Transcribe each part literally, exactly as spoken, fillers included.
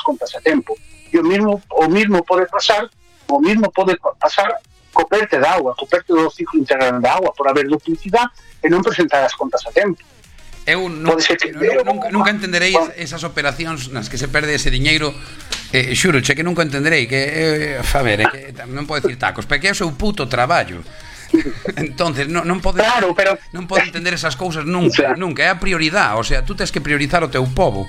contas a tempo. E o mismo, o mismo pode pasar, o mismo pode pasar co perte de agua, co perte do ciclo integral de agua, por haber duplicidade e non presentar as contas a tempo. Eu non, que, non, nunca, nunca entenderei bueno, esas operacións nas que se perde ese diñeiro, eh, xuro, che que nunca entenderei que, eh, a ver, é que non podo dicir tacos, pero que é o seu puto traballo. Entonces, non, non pode claro, pero non pode entender esas cousas nunca, nunca, é a prioridade, o sea, tú tens que priorizar o teu pobo.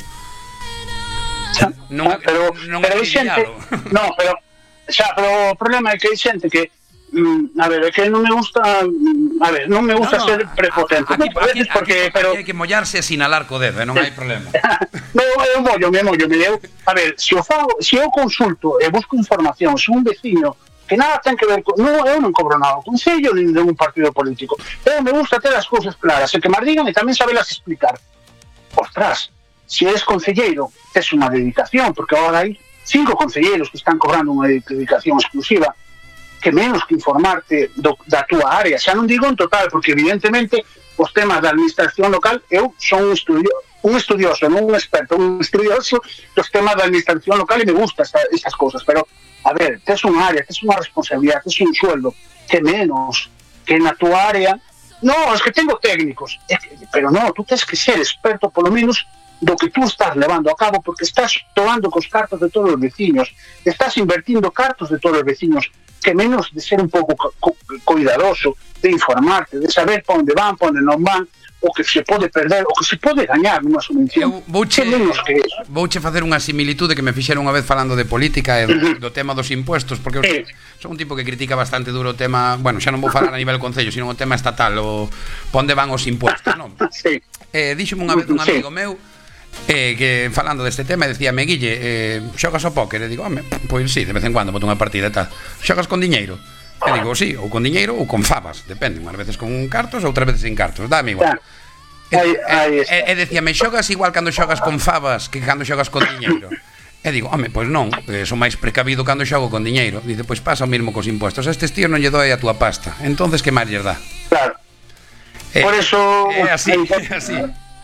Xa, non, pero non pero hai xente, no, pero xa, pero o problema é que hai xente que Mm, a ver, é que non me gusta a ver, non me gusta no, no, ser prepotente aquí, no, aquí, veces porque, aquí, pero... aquí hai que mollarse e sinalar co dedo, eh, non hai problema. No, eu mollo, me mollo, me eu, a ver, se eu fago, se eu consulto e busco información, se un veciño que nada ten que ver con, no, eu non cobro nada, consello nin de un partido político, eu me gusta ter as cousas claras, e que me digan e tamén sabelas explicar. Ostras, se eres concelleiro, tes unha dedicación, porque agora hai cinco concelleiros que están cobrando unha dedicación exclusiva, que menos que informarte do, da túa área, xa non digo en total, porque evidentemente os temas da administración local, eu son un, estudio, un estudioso, non un experto, un estudioso dos temas da administración local e me gusta esta, estas cosas, pero a ver, tes unha área, tes unha responsabilidade, tes un sueldo, que menos que na túa área, no, es que tengo técnicos, es que, pero no, tú tens que ser experto polo menos do que tú estás levando a cabo, porque estás tomando cos cartos de todos os veciños, estás invertindo cartos de todos os veciños, que menos de ser un pouco co- cuidadoso, de informarte, de saber pa onde van, pa onde non van, o que se pode perder, o que se pode gañar nunha subvención. Eu vouche, que vouche facer unha similitude que me fixeron unha vez falando de política e do, uh-huh. do tema dos impuestos, porque eu sí. son un tipo que critica bastante duro o tema, bueno, xa non vou falar a nivel concello, sino o tema estatal, o pa onde van os impuestos, non? Sí. Eh, díxome unha vez un amigo sí. meu, Eh, que falando deste tema decíame, Guille, eh, xogas ao póker? E digo, home, pois sí, de vez en cuando boto unha partida e tal. Xogas con diñeiro? E digo, sí, ou con diñeiro ou con fabas, depende, unhas veces con cartos, outras veces sin cartos, dame igual. E, e, e, e decíame, xogas igual cando xogas con fabas que cando xogas con diñeiro? E digo, home, pois non, son máis precavido cando xogo con diñeiro. Dice, pois pasa o mesmo cos impuestos, a estes tíos non lle doe a túa pasta, entonces que máis lle dá? Claro, eh, por eso é así, é así.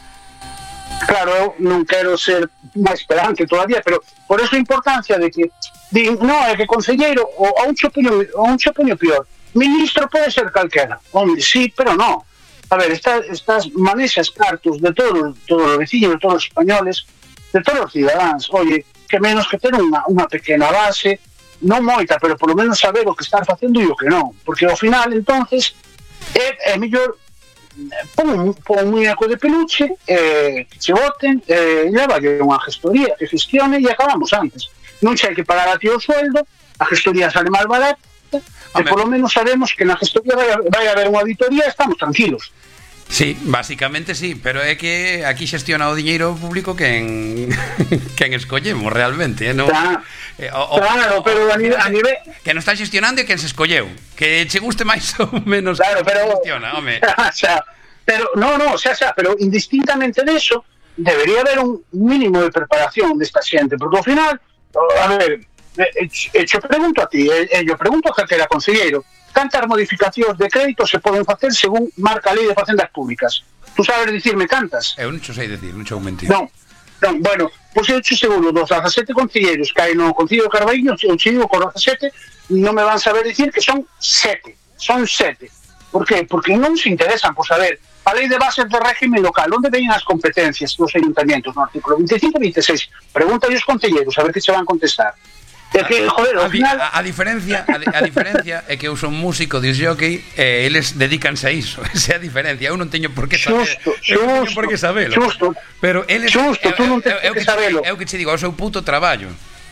Claro, eu non quero ser máis pedante todavía, pero por eso a importancia de que di, no, é que concelleiro ou a un chopeño, a un chopeño pior, ministro pode ser calquera. Hombre, sí, pero no. A ver, estas, estas manexas cartos de todos, todos os veciños, de todos os españoles, de todos os cidadáns, oye, que menos que ter unha, unha pequena base, non moita, pero por lo menos saber o que estar facendo e o que non, porque ao final, entonces, é, é mellor pon, pon un muñeco de peluche, eh, que che boten, eh, leva unha gestoría que gestione e acabamos antes. Non sei que pagar a ti o sueldo, a gestoría sale máis barata, e polo menos sabemos que na gestoría vai, vai haber unha auditoría e estamos tranquilos. Sí, básicamente sí, pero é que aquí xestiona o diñeiro público quen quen escollemos realmente, eh, no. Claro, eh, o, claro, o, pero a nivel, a nivel que non está xestionando e quen se escolleu, que che guste máis ou menos. Claro, pero gestiona, home. O sea, pero no, no, o sea, o sea, pero indistintamente de eso debería haber un mínimo de preparación desta xente, porque ao final, a ver, eh, yo pregunto a ti, eh, yo pregunto a calquera concelleiro, cantas modificacións de crédito se poden facer según marca a Lei de Facendas Públicas? Tú sabes dicirme cantas? Eu non xo sei dicir, non xo mentir. Non, non, bueno, pois eu xo seguro dos dezasete concelleiros que hai no Concello de Carballiño, eu xe digo con dezasete, non me van saber dicir que son sete, son sete. Por qué? Porque non se interesan por saber a Lei de Bases de Régimen Local, onde veñen as competencias dos ayuntamientos no artículo veinticinco e veintiséis. Pregúntale aos concelleiros a ver que se van contestar. É que, joder, ao final... A, a diferencia a, a diferencia é que eu son músico de jockey e eles dedícanse a iso. Esa é a diferencia. Eu non teño por que saber. Xusto, eu non teño xusto, por que sabelo. Xusto. Pero eles Xusto, tú non tens por que sabelo. É o que che digo, é o seu puto traballo.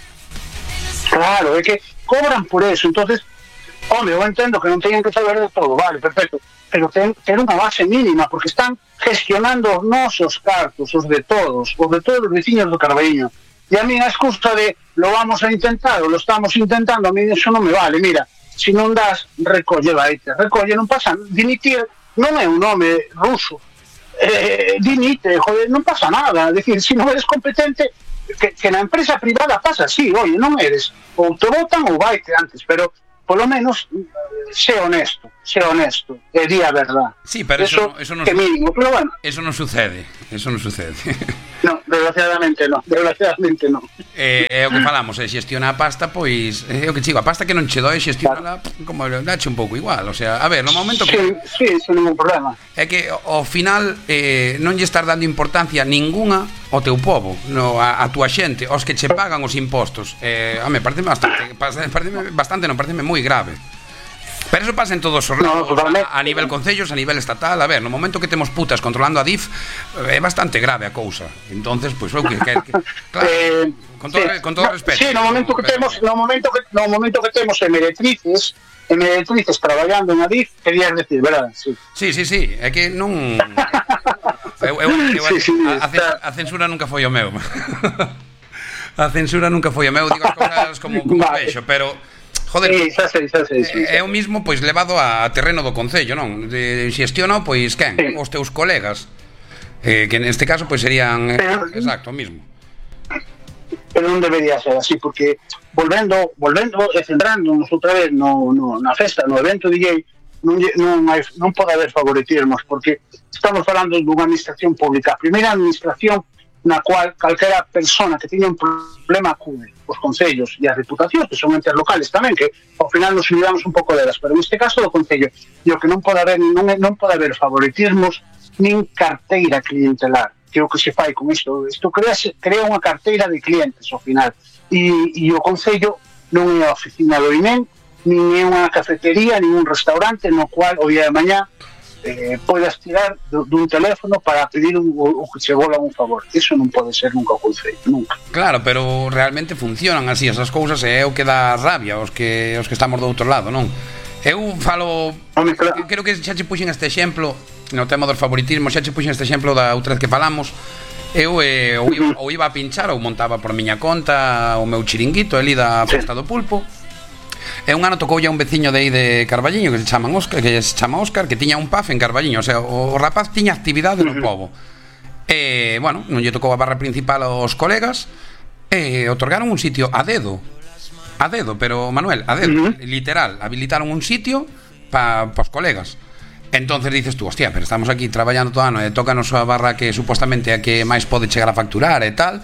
Claro, é que cobran por eso. Entonces, home, eu entendo que non teñen que saber de todo, vale, perfecto. Pero ten, ten unha base mínima, porque están gestionando os nosos cartos, os de todos, os de todos os veciños do Carballiño. E a mí a excusa de lo vamos a intentar ou lo estamos intentando, a mí eso non me vale. Mira, se non das, recolle, vaite, recolle, non pasa, dimitir non é un nome ruso, eh, dimite, joder, non pasa nada. É dicir, se non eres competente, que, que na empresa privada pasa así, oye, non eres, ou te botan ou vaite antes, pero polo menos sé honesto, sé honesto, e di a verdad. Sí, pero eso, eso, eso no que mínimo, pero bueno. Eso non sucede, eso non sucede. No, desgraciadamente no, desgraciadamente no. É, é o que falamos, é xestiona a pasta, pois é o que chigo, a pasta que non che doi xestiona como dache un pouco igual, o sea, a ver, no momento que Sí, sí, sin ningún problema. É que ao final eh, non lle estás dando importancia ninguna ao teu povo, no, a, a túa xente, aos que che pagan os impostos. Eh, a me parece bastante, parece bastante, non parece moi grave. Pero eso pasa en todos os lados, no, a, a nivel concellos, a nivel estatal. A ver, no momento que temos putas controlando a D I F, é eh, bastante grave a cousa. Entonces, pois, pues, que, que, que claro, eh, con todo, sí, con todo no, respeto. Sí, no momento que pero, temos, no momento que no momento que temos meretrices, e meretrices traballando na D I F, querías decir, verdad? Sí. Sí, sí, sí, é que non eu, eu, eu, sí, sí, a, a, a censura nunca foi o meu. A censura nunca foi o meu, digo as cousas como, como vale. Vexo, pero joder, sí, xa sei, xa sei, sí, é o mismo pois levado a terreno do concello, non? De xestiona pois quen? Sí. Os teus colegas. Eh, que neste caso pois serían pero, exacto, o mismo. Pero non debería ser así, porque volvendo, volvendo e centrándonos outra vez no, no, na festa, no evento D J, non, non, hai, non pode haber favoritismos, porque estamos falando dunha administración pública, a primeira administración na cual calquera persona que tiña un problema acude os concellos e as reputacións, que son entes locales tamén, que ao final nos olvidamos un pouco delas, pero neste caso do concello, e o que non pode haber non, non pode haber favoritismos nin carteira clientelar, que é o que se fai con isto. Isto crea, crea unha carteira de clientes ao final, e, e o concello non é a oficina do I N E M, nin é unha cafetería, nin un restaurante no cual o día de mañá Eh, podes tirar dun teléfono para pedir un, o que se vola un favor. Eso non pode ser nunca o concello, nunca. Claro, pero realmente funcionan así esas cousas, e é o que dá rabia os que os que estamos do outro lado, non? Eu falo, Home, claro. Creo que xa che puxen este exemplo no tema dos favoritismos, xa che puxen este exemplo da outra vez que falamos. Eu eh, ou, iba, ou iba a pinchar ou montaba por miña conta o meu chiringuito ali da Festa do Pulpo. E un ano tocou ya un veciño de aí de Carballiño que se chaman Óscar, que se chama Óscar, que tiña un pub en Carballiño, o sea, o, o rapaz tiña actividade no pobo. E, bueno, non lle tocou a barra principal aos colegas e otorgaron un sitio a dedo. A dedo, pero Manuel, a dedo, uh-huh. literal, habilitaron un sitio para pa os colegas. Entonces dices tú, hostia, pero estamos aquí traballando todo ano e tócanos a barra que supostamente a que máis pode chegar a facturar e tal.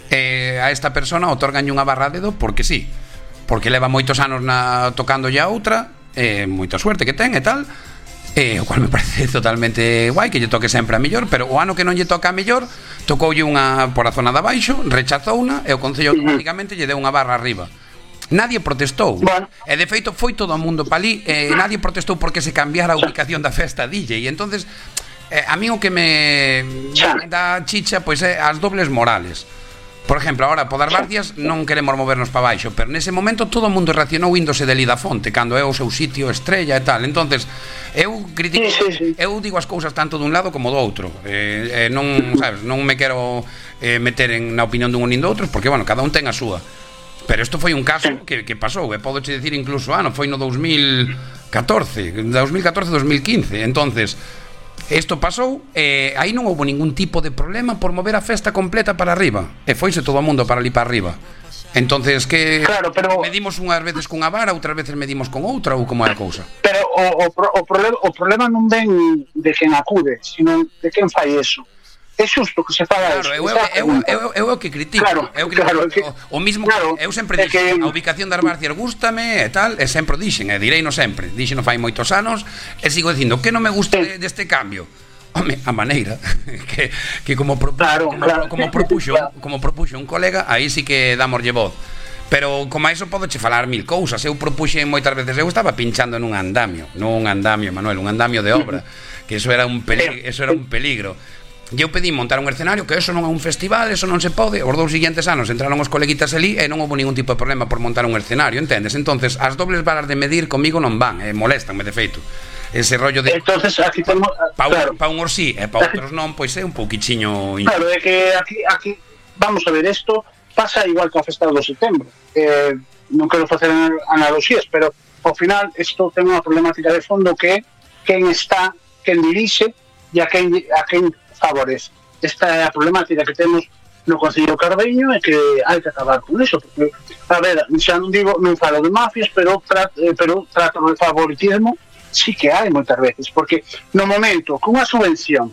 E a esta persona otorganlle unha barra a dedo porque sí. Porque leva moitos anos na, tocando ya outra, eh, moita suerte que ten e tal, eh, o cual me parece totalmente guai que lle toque sempre a mellor, pero o ano que non lle toca a mellor, tocoulle unha por a zona de abaixo, rechazouna e o concello automáticamente lle deu unha barra arriba. Nadie protestou. Bueno. E de feito foi todo o mundo palí, e nadie protestou porque se cambiara a ubicación da festa D J. E entonces, eh, a mí o que me dá chicha pois é as dobles morales. Por exemplo, agora, por dar Barcias non queremos movernos para baixo, pero nese momento todo o mundo reaccionou índose de Lida Fonte, cando é o seu sitio estrella e tal. Entonces, eu critico, sí, sí, sí. eu digo as cousas tanto dun lado como do outro. Eh, eh, non, sabes, non me quero eh, meter en na opinión dun nin do outro, porque, bueno, cada un ten a súa. Pero isto foi un caso que, que pasou, e podo che dicir incluso, ah, non foi no dos mil catorce, dos mil catorce, dos mil quince. Entonces, isto pasou, e aí non houve ningún tipo de problema por mover a festa completa para arriba, e foise todo o mundo para ali para arriba. Entonces, que claro, pero medimos unhas veces cunha vara, outras veces medimos con outra, ou como é a cousa? Pero o, o, o, problema, o problema non ven de quen acude, sino de quen fai eso. É xusto que se faga claro, eso. Eu, eu, eu, eu, eu que critico, claro, eu critico claro, que, o, o mismo claro, que eu sempre dixo, que a ubicación das Barcias gústame e tal, e sempre dixen, e direino sempre, dixen fai moitos anos, e sigo dicindo, que non me gusta sí. deste cambio? Home, a maneira que, que como, propuxo, claro, como, claro, como, propuxo, claro. como propuxo un colega, aí sí que damoslle voz. Pero como a iso podo che falar mil cousas. Eu propuxe moitas veces, eu estaba pinchando nun andamio, nun andamio, Manuel, un andamio de obra, que eso era un peligro, eso era un peligro. E eu pedí montar un escenario, que eso non é un festival, eso non se pode. Os dous seguintes anos entraron os coleguitas ali e non houve ningún tipo de problema por montar un escenario, entendes? Entonces, as dobles varas de medir comigo non van, e molestanme de feito. Ese rollo de entonces aquí temos pa un, claro. pa un sí e pa outros non, pois é un pouquichiño. Claro, é que aquí aquí vamos a ver, isto pasa igual que a festa do setembro. Eh, non quero facer analogías, pero ao final isto ten unha problemática de fondo que é quen está, quen dirixe e a quen a quen favorece. Esta é a problemática que temos no Concello de Carballiño é que hai que acabar con iso, porque, a ver, xa non digo, non falo de mafias, pero trato, eh, pero trato de favoritismo, sí que hai moitas veces, porque no momento que unha subvención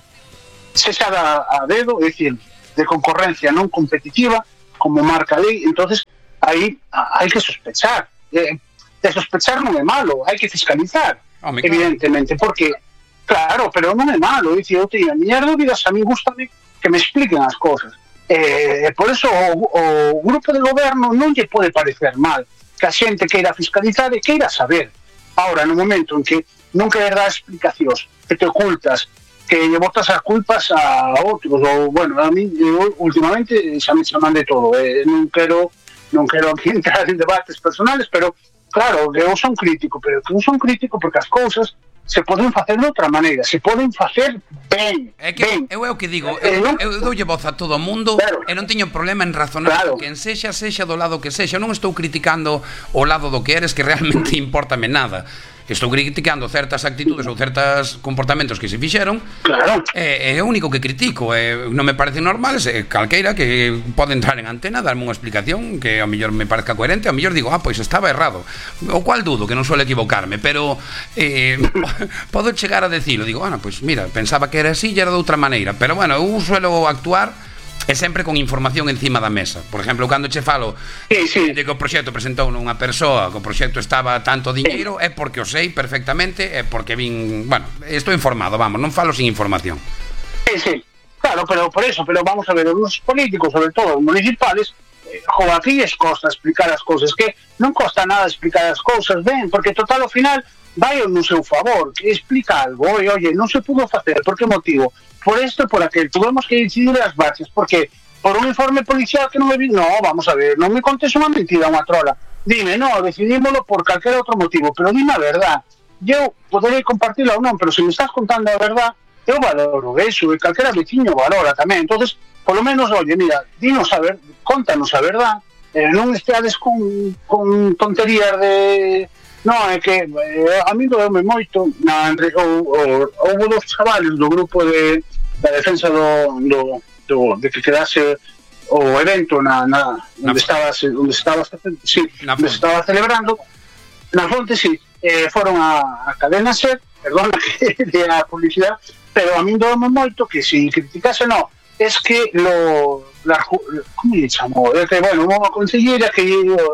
se xa dá a dedo, é dicir, de concorrencia non competitiva, como marca a lei, entonces aí hai que sospechar. Eh, de sospechar non é malo, hai que fiscalizar, oh, evidentemente, porque, claro, pero non é malo, é dicir, eu teño a miñas dúbidas, a mí gustame que me expliquen as cosas. Eh, por eso o, o grupo de goberno non lle pode parecer mal que a xente queira fiscalizar e queira saber. Ahora, no momento en que non queres dar explicacións, que te ocultas, que lle botas as culpas a outros, ou, bueno, a mí, eu, últimamente, xa me chaman de todo, eh, non quero non quero aquí entrar en debates personales, pero, claro, eu son crítico, pero eu son crítico porque as cousas se poden facer de outra maneira, se poden facer ben, é que ben. Eu é o que digo, eu, eu, eu doulle voz a todo o mundo, claro, e non teño problema en razonar, claro, que en sexa, sexa do lado que sexa. Eu non estou criticando o lado do que eres, que realmente importame nada. Estou criticando certas actitudes ou certos comportamentos que se fixeron, claro, é, é o único que critico, é, non me parece normal, é calqueira que pode entrar en antena, darme unha explicación que ao mellor me parezca coherente, ao mellor digo, ah, pois estaba errado, o cual dudo, que non suele equivocarme, pero eh, podo chegar a decirlo, digo, bueno, pois mira, pensaba que era así e era de outra maneira, pero bueno, eu suelo actuar é sempre con información encima da mesa. Por exemplo, cando che falo sí, sí. de que o proxecto presentou unha persoa, que o proxecto estaba tanto diñeiro, é porque o sei perfectamente, é porque vin, bueno, estou informado, vamos, non falo sin información. Sí, sí, claro, pero por eso, pero vamos a ver, os políticos, sobre todo os municipales, eh, jo, aquí es costa explicar as cousas, que non costa nada explicar as cousas ben, porque total ao final vai no seu favor, que explica algo, oi, oye, non se pudo facer, por que motivo? Por esto, por aquel, tuvimos que decidir as bases, porque por un informe policial que non me vi, no, vamos a ver, non me contes unha mentira, unha trola, dime, no, decidímoslo por calquer outro motivo, pero dime a verdad, eu poderei compartirla ou non, pero se me estás contando a verdad, eu valoro eso, e calquera veciño valora tamén, entonces, polo menos, oye, mira, dinos a ver, contanos a verdad, eh, non esteades con, con tonterías de... No, é que eh, a mí doeume moito na, ou, ou, houve dos chavales do grupo de da defensa do, do, do de que quedase o evento na, na onde estaba onde estaba sí, onde estaba celebrando na fonte, sí, eh, foron a, a cadena SER, perdona que de a publicidade, pero a mí doeume moito que si criticase, no, es que lo la, como lle chamou, é que, bueno, unha consellera que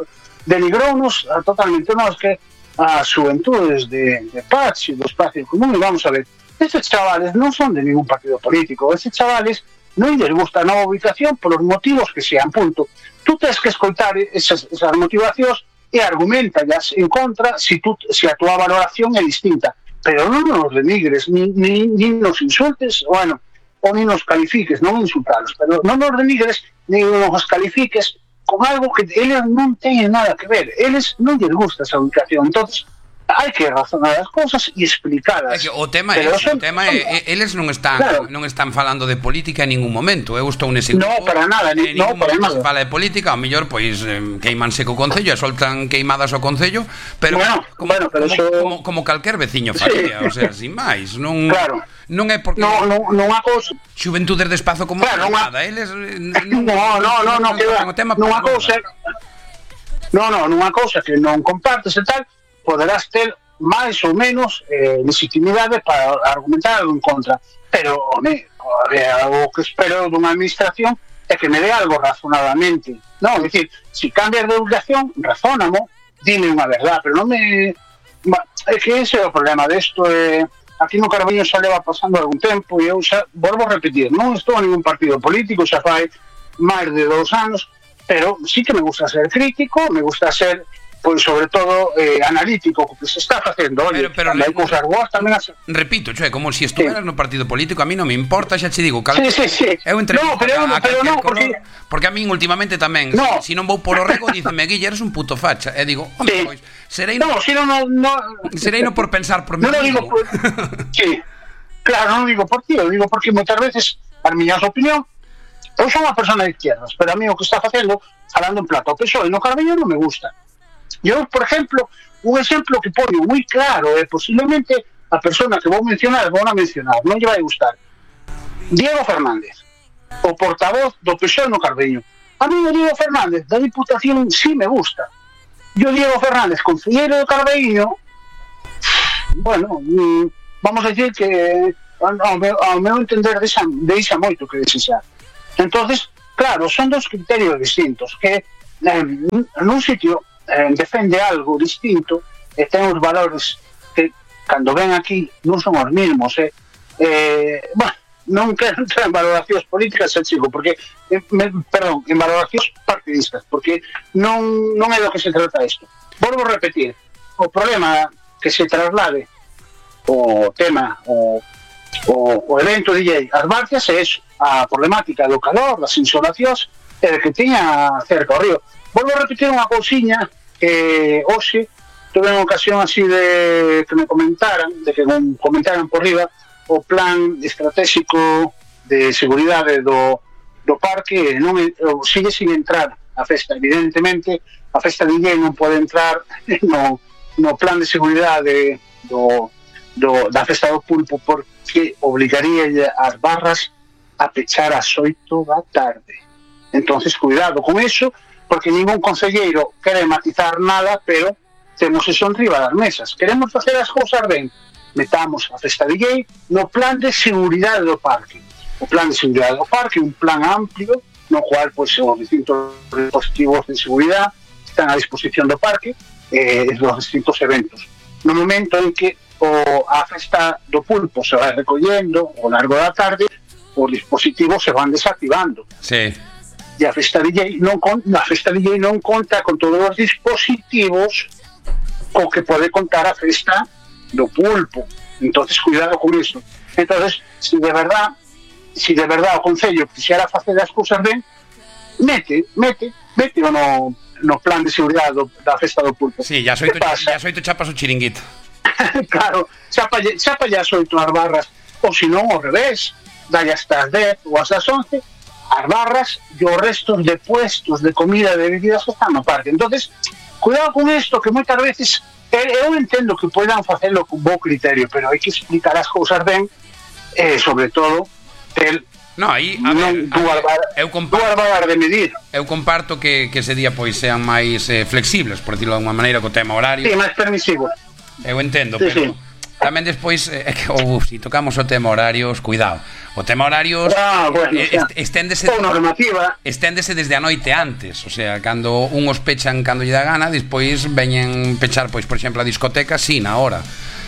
denigrounos totalmente, no, es que a xuventudes de, de Paz e do espacio común, e vamos a ver, estes chavales non son de ningún partido político, estes chavales non lles gusta a nova ubicación por os motivos que sean, punto. Tú tens que escoitar esas, esas motivacións e argumentallas en contra si, tú, si a túa valoración é distinta, pero non nos denigres, ni, ni, ni nos insultes, bueno, ou ni nos califiques, non insultalos, pero non nos denigres, ni nos califiques con algo que eles non teñen nada que ver, eles non lles gusta esa ubicación, entonces hai que razonar as cousas e explicalas. É que o tema é, o tema é, eles non están claro. non están falando de política en ningún momento. Eu estou nese grupo. No, para nada, en no, para nada. Se fala de política, ao mellor pois eh, queimanse co concello e soltan queimadas ao concello, pero bueno, como, bueno, pero como, eso... como, como calquer veciño faría, sí. O sea, sin máis, non claro. Non é porque no, no, non a cousa xuventudes de espazo como claro, nada, eles non, no, no, no, no, que non a cousa no, no, nunha cousa que non compartes e tal, poderás ter máis ou menos eh, legitimidade para argumentar algo en contra, pero home, o que espero dunha administración é que me dé algo razonadamente, non, é dicir, se si cambias de educación, razónamo, dime unha verdad, pero non me... É que ese é o problema desto, é... Aquí no Carballiño xa leva pasando algún tempo e eu xa, volvo a repetir, non estou a ningún partido político, xa fai máis de dous anos, pero sí que me gusta ser crítico, me gusta ser, pois, sobre todo, eh, analítico, que se está facendo, oye, pero, pero hai cousas boas tamén as... Repito, é como se si estuveras sí. no partido político, a mí non me importa, xa che digo, cal... sí, sí, sí. Eu entrevisto no, pero, a, a pero no, color, porque... porque a mí últimamente tamén, no. se si non vou por o rego, díceme, Guille, eres un puto facha, e digo, home, sí. pois, serei no, no, si no, no, no... serei no por pensar por mí. Non digo por... sí, claro, non digo por ti, eu digo porque moitas veces, as miñas opinión, eu son unha persona de izquierdas, pero a mí o que está facendo, falando en plata, o P S O E no Carballiño non me gusta. Eu, por exemplo, un exemplo que poño moi claro é posiblemente a persona que vou mencionar, vou a mencionar, non lle vai gustar. Diego Fernández. o portavoz do P S O E no Carbeño. A mí o Diego Fernández da Diputación sí me gusta. E o Diego Fernández, concelleiro do Carbeño, bueno, vamos a decir que ao meu, ao meu entender deixa, deixa moito que desexar. Entonces, claro, son dos criterios distintos, que eh, nun sitio eh, defende algo distinto e ten os valores que cando ven aquí non son os mismos, eh. Eh, bueno, non quero entrar en valoracións políticas, eh, chico, porque, eh, me, perdón, en valoracións partidistas, porque non, non é do que se trata isto. Volvo a repetir, o problema que se traslade o tema, o, o, o evento D J As Barcias é eso, a problemática do calor, das insolacións e de que tiña cerca o río. Volvo a repetir unha cousiña que hoxe tuve unha ocasión así de que me comentaran, de que me comentaran por riba o plan estratégico de seguridade do, do parque, non sigue sin entrar a festa, evidentemente a festa D J non pode entrar no, no plan de seguridade do, do, da festa do pulpo, porque obligaría as barras a pechar ás oito da tarde. Entonces cuidado con eso, porque ningún concelleiro quere matizar nada, pero temos eso enriba das mesas. Queremos facer as cousas ben, metamos a festa D J no plan de seguridade do parque. O plan de seguridade do parque, un plan amplio, no cual pois, os distintos dispositivos de seguridade están a disposición do parque e eh, dos distintos eventos. No momento en que o, a festa do pulpo se vai recollendo ao largo da tarde, os dispositivos se van desactivando. Sí. E a festa D J non, a festa D J non conta con todos os dispositivos co que pode contar a festa do pulpo. Entonces cuidado con isto. Entonces, si de verdad si de verdad o Concello quixera facer as cousas ben, mete, mete, mete o no, no plan de seguridade do, da festa do pulpo. Sí, ya soito, ya soito chapas o chiringuito. Claro, chapa, chapa ya soito as barras, ou se non ao revés, dalle hasta as dez ou hasta as once, as barras e os restos de puestos de comida e de bebidas que están no parque. Entonces, cuidado con isto, que moitas veces eu entendo que poidan facelo con bo criterio, pero hai que explicar as cousas ben, e sobre todo el no, aí, a ver, dúas barras de medir. Eu comparto que, que ese día pois sean máis eh, flexibles, por decirlo de alguma maneira, co tema horario. Sí, máis permisivos. Eu entendo, sí, pero sí. Tamén despois é eh, que oh, si tocamos o tema horarios, cuidado. O tema horarios ah, bueno, eh, est esténdese ou normativa. Esténdese desde a noite antes, o sea, cando uns pechan cando lle dá gana, despois veñen pechar, pois, por exemplo, a discoteca sin a hora.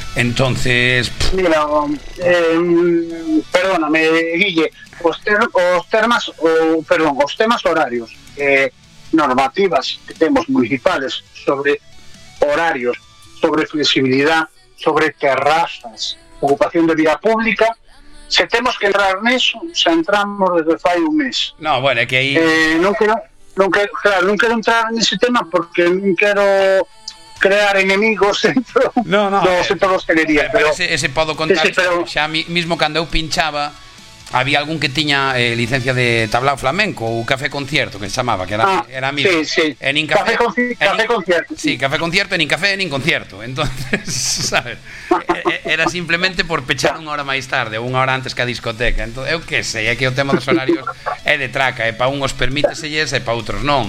Entonces, pff. Mira, eh, perdóname, Guille, os, ter, os temas, o, perdón, os temas horarios, eh, normativas que temos municipales sobre horarios, sobre flexibilidad, sobre terrazas, ocupación de vía pública, se temos que entrar neso, se entramos desde fai un mes. No, bueno, é que aí eh, non quero, non quero, claro, non quero entrar nese tema porque non quero crear enemigos dentro no, no, do eh, sector de hostelería, pero, pero ese, ese podo contar, sí, sí, pero, xa mismo cando eu pinchaba había algún que tiña eh, licencia de tablao flamenco ou café concierto, que se chamaba, que era ah, era mismo. Sí, sí. En nin café, café, con, café nin, concierto. Sí, café concierto, nin café, nin concierto. Entonces, sabes, era simplemente por pechar unha hora máis tarde ou unha hora antes que a discoteca. Entón, eu que sei, é que o tema dos horarios é de traca, e para uns permíteselles e para outros non.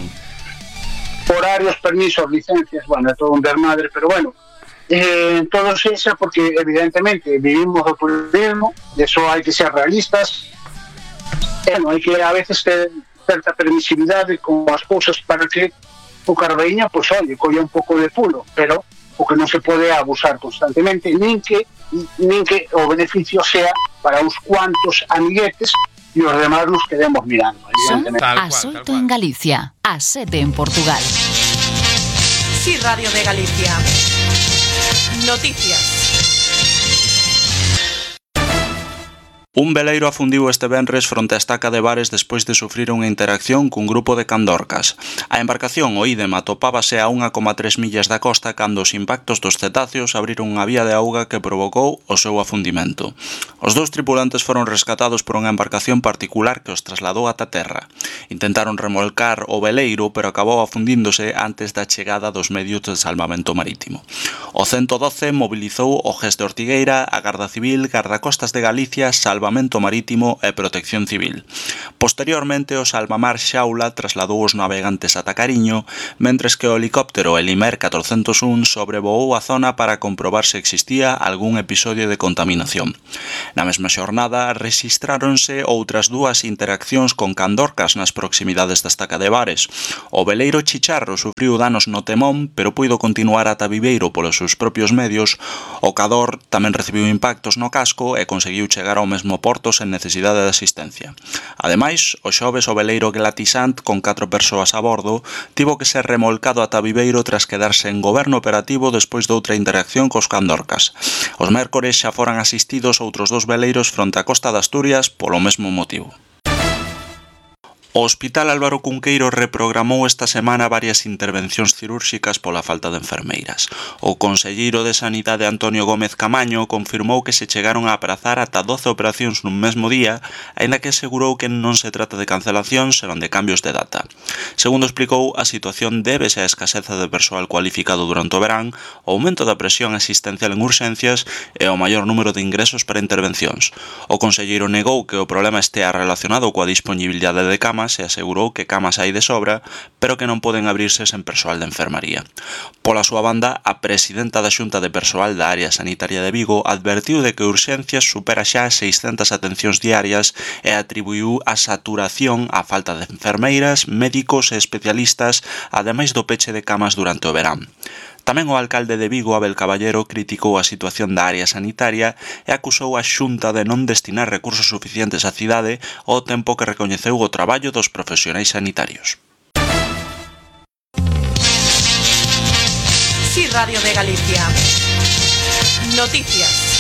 Horarios, permisos, licencias, bueno, é todo un desmadre, pero bueno, eh, todo esa porque evidentemente vivimos do turismo, de eso hai que ser realistas, e non hai que a veces ter certa permisividade con as cousas para que o Carbeña, pois, pues, oye, colla un pouco de pulo, pero o que non se pode abusar constantemente, nin que, nin que o beneficio sea para uns cuantos amiguetes e os demás nos quedemos mirando. Son as oito en Galicia, as sete en Portugal. Sí, Radio de Galicia. Noticias. Un veleiro afundiu este venres fronte á estaca de Bares despois de sufrir unha interacción cun grupo de candorcas. A embarcación, o Idem, atopábase a un coma tres millas da costa cando os impactos dos cetáceos abriron unha vía de auga que provocou o seu afundimento. Os dous tripulantes foron rescatados por unha embarcación particular que os trasladou ata terra. Intentaron remolcar o veleiro, pero acabou afundíndose antes da chegada dos medios de salvamento marítimo. O ciento doce mobilizou o G E S de Ortigueira, a Garda Civil, Gardacostas de Galicia, Salva Salvamento Marítimo e Protección Civil. Posteriormente, o salvamar Xaula trasladou os navegantes ata Cariño, mentres que o helicóptero Elimer catrocentos un sobrevoou a zona para comprobar se existía algún episodio de contaminación. Na mesma xornada, rexistráronse outras dúas interaccións con candorcas nas proximidades da estaca de Bares. O veleiro Chicharro sufriu danos no temón, pero puido continuar ata Viveiro polos seus propios medios. O Cador tamén recibiu impactos no casco e conseguiu chegar ao mesmo porto sen necesidade de asistencia. Ademais, o xoves o veleiro Glatisant, con catro persoas a bordo, tivo que ser remolcado ata Viveiro tras quedarse en goberno operativo despois de outra interacción cos candorcas. Os mércores xa foran asistidos outros dos veleiros fronte á costa de Asturias polo mesmo motivo. O Hospital Álvaro Cunqueiro reprogramou esta semana varias intervencións cirúrxicas pola falta de enfermeiras. O conselleiro de Sanidade Antonio Gómez Camaño confirmou que se chegaron a aprazar ata doce operacións nun mesmo día, aínda que asegurou que non se trata de cancelacións, senón de cambios de data. Segundo explicou, a situación débese á escaseza de persoal cualificado durante o verán, o aumento da presión asistencial en urxencias e o maior número de ingresos para intervencións. O conselleiro negou que o problema estea relacionado coa disponibilidade de camas e asegurou que camas hai de sobra, pero que non poden abrirse sen persoal de enfermaría. Pola súa banda, a presidenta da Xunta de Persoal da Área Sanitaria de Vigo advertiu de que Urxencias supera xa seiscentas atencións diarias e atribuiu a saturación á falta de enfermeiras, médicos e especialistas, ademais do peche de camas durante o verán. Tamén o alcalde de Vigo, Abel Caballero, criticou a situación da área sanitaria e acusou a Xunta de non destinar recursos suficientes á cidade ao tempo que recoñeceu o traballo dos profesionais sanitarios. Sí, Radio de Galicia. Noticias.